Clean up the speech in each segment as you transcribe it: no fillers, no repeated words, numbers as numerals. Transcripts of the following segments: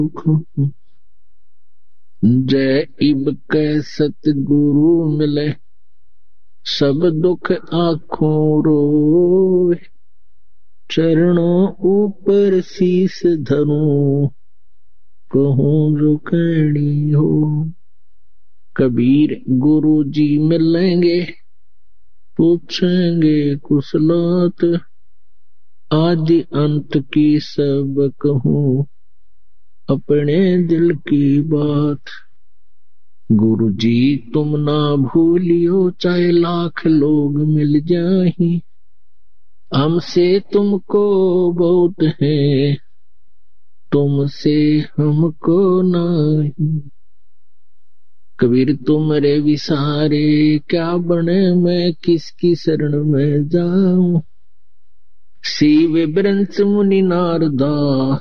जय इब कै सतगुरु मिले, सब दुख आँखों रोए। चरणों ऊपर शीस धरूं, कहूँ जो कहनी हो। कबीर गुरु जी मिलेंगे, पूछेंगे कुशलात। आदि अंत की सब कहूँ, अपने दिल की बात। गुरु जी तुम ना भूलियो, चाहे लाख लोग मिल जाएं। हमसे तुमको बहुत है, तुमसे हमको नहीं। कबीर तुमरे विसारे क्या बने, मैं किसकी शरण में जाऊं। शिव ब्रंच मुनि नारदा,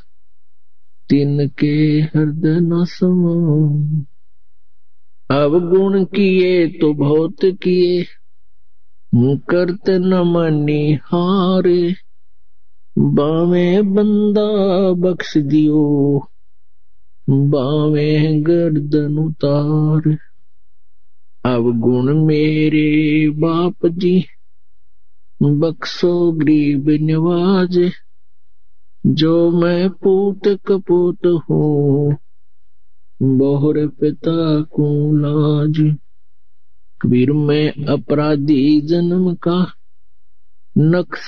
तिनके हृदय न समाऊं। अवगुण किए तो बहुत किए, करत न मानी हारे। बावे बंदा बख्श दियो, बावे गर्दन उतार। अवगुण मेरे बाप जी, बख्शो गरीब नवाज। जो मैं पूत कपूत हूँ, बहुर पिता को लाज। कबीर मैं अपराधी जन्म का, नक्श